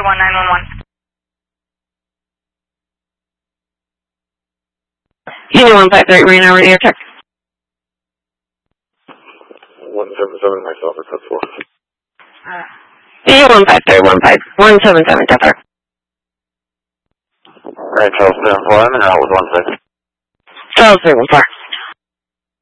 911. Unit 153, Reno, radio check. 177, myself, or cut 4. Unit 153, 177, Alright, Charles 314, I'm in and out with 16. Charles 314.